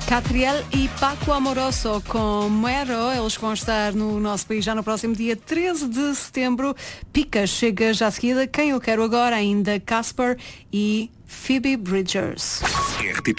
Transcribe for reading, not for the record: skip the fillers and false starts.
Catriel e Paco Amoroso com Muero, eles vão estar no nosso país já no próximo dia 13 de setembro. Pica chega já a seguida. Quem eu quero agora ainda, Casper e Phoebe Bridgers.